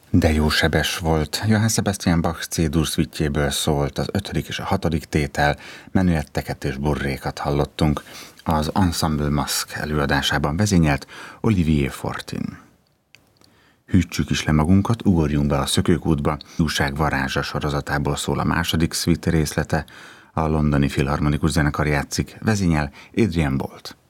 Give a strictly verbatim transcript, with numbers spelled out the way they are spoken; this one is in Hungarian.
De jó sebes volt. Johann Sebastian Bach C-dur szüitjéből szólt az ötödik és a hatodik tétel, menüetteket és burrékat hallottunk. Az Ensemble Masque előadásában vezényelt Olivier Fortin. Hűtsük is le magunkat, ugorjunk be a Szökőkútba. Újság varázsa sorozatából szól a második szüite részlete. A londoni filharmonikus zenekar játszik, vezényel Adrian Bolt.